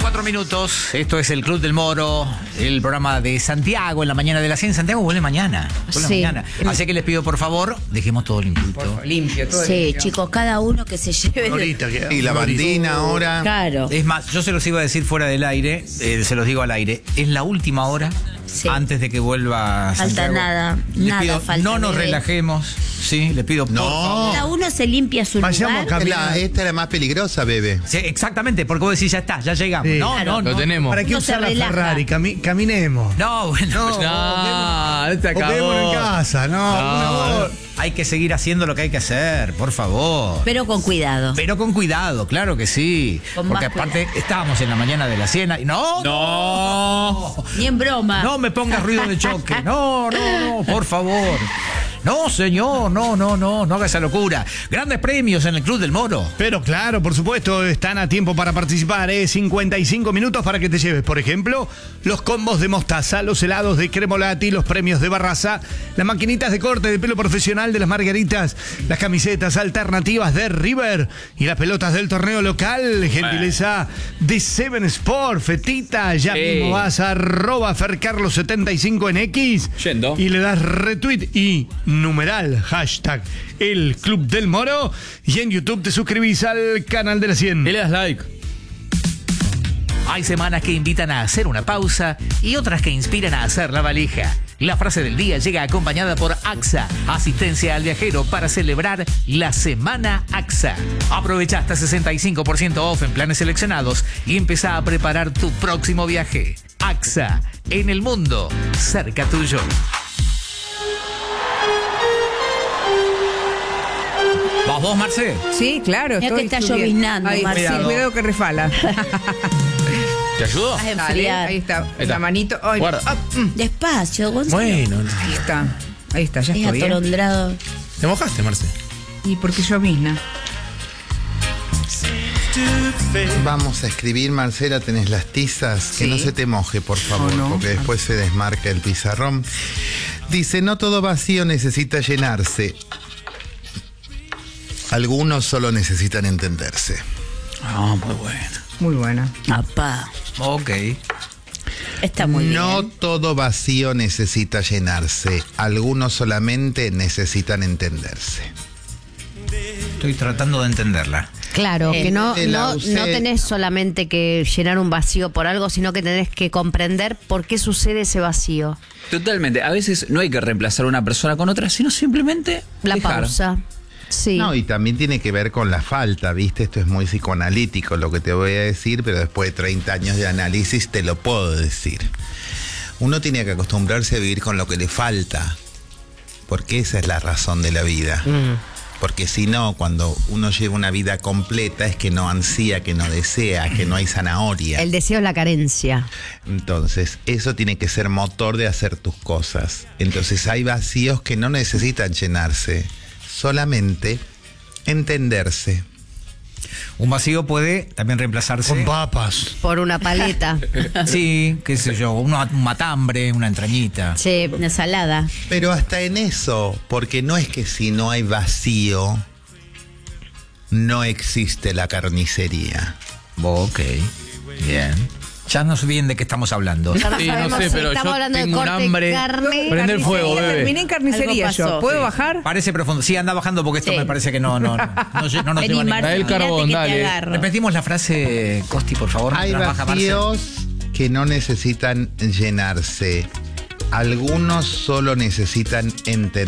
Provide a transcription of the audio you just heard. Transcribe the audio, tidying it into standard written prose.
4 minutos. Esto es el Club del Moro, el programa de Santiago en la mañana de la 100. Santiago vuelve mañana. Mañana. Así que les pido, por favor, dejemos todo limpito. Limpio, todo Sí, limpio. chicos, cada uno que se lleve. Y la bandina ahora. Claro. Es más, yo se los iba a decir fuera del aire, se los digo al aire. Es la última hora antes de que vuelva Falta Santiago. nada. Les Nada pido, falta. no nos bebé. relajemos. Sí, le pido por favor. Cada uno se limpia su lugar. Esta es la más peligrosa, bebe. Sí, exactamente, porque vos decís, ya está, ya llegamos. Sí. No, Claro. no, Lo no. tenemos. ¿Para qué No se usar la relaja. Ferrari? Caminemos. No, bueno. No, te O quedémonos en acabó. casa, no. Hay que seguir haciendo lo que hay que hacer, por favor. Pero con cuidado. Pero con cuidado, claro que sí. Con Porque más aparte estábamos en la mañana de la cena y no. Ni en broma. No me pongas ruido de choque. No, por favor. No, señor, no haga esa locura. Grandes premios en el Club del Moro. Pero claro, por supuesto, están a tiempo para participar. 55 minutos para que te lleves, por ejemplo, los combos de mostaza, los helados de Cremolati, los premios de Barraza, las maquinitas de corte de pelo profesional de las Margaritas, las camisetas alternativas de River y las pelotas del torneo local. Gentileza de Seven Sport. Fetita, ya mismo vas a @fercarlos75 en X Yendo. y le das retweet y numeral hashtag el Club del Moro, y en YouTube te suscribís al canal de la 100. Y le das like. Hay semanas que invitan a hacer una pausa y otras que inspiran a hacer la valija. La frase del día llega acompañada por AXA, asistencia al viajero para celebrar la Semana AXA. Aprovecha hasta 65% off en planes seleccionados y empezá a preparar tu próximo viaje. AXA, en el mundo, cerca tuyo. ¿Vas vos, Marce? Sí, claro. Mira que está estoy bien. lloviznando, Ay, Marcelo. sí, cuidado que resbala. ¿Te ayudo? Vas a Dale, enfriar. ahí está. Ahí está. La manito. Ay, Guarda. Despacio, Gonzalo. Bueno, ahí está, ya Es estoy. atolondrado. ¿Te mojaste, Marce? Y porque llovizna. Vamos a escribir, Marcela, tenés las tizas. Que Sí. no se te moje, por favor, Oh, no. porque después se desmarca el pizarrón. Dice, no todo vacío necesita llenarse. Algunos solo necesitan entenderse. Ah, muy bueno. Muy buena. Apá. Ok. Está muy No bien. todo vacío necesita llenarse. Algunos solamente necesitan entenderse. Estoy tratando de entenderla. Claro, que no tenés solamente que llenar un vacío por algo, sino que tenés que comprender por qué sucede ese vacío. Totalmente. A veces no hay que reemplazar a una persona con otra, sino simplemente La dejar. pausa. Sí. No, y también tiene que ver con la falta, ¿viste? Esto es muy psicoanalítico lo que te voy a decir, pero después de 30 años de análisis te lo puedo decir. Uno tiene que acostumbrarse a vivir con lo que le falta, porque esa es la razón de la vida. Porque si no, cuando uno lleva una vida completa es que no ansía, que no desea, que no hay zanahoria. El deseo es la carencia. Entonces, eso tiene que ser motor de hacer tus cosas. Entonces, hay vacíos que no necesitan llenarse, solamente entenderse. Un vacío puede también reemplazarse. Con papas. Por una paleta. Sí, qué sé yo, un matambre, una entrañita. Sí, una ensalada. Pero hasta en eso, porque no es que si no hay vacío, no existe la carnicería. Ok, bien. Ya no sé bien de qué estamos hablando. Ya Sí, no sabemos sé, si pero estamos yo hablando de tengo un corte hambre. de carne. Prende el fuego, Carnicería, bebé. terminé en carnicería Algo yo. pasó. ¿Puedo Sí. bajar? Parece profundo. Sí, anda bajando porque esto Sí. me parece que no nos Vení, lleva Marce, Trae el mirate carbón, que te dale. agarro. Repetimos la frase, Costi, por favor. Hay mientras baja Marce. vacíos que no necesitan llenarse. Algunos solo necesitan entender.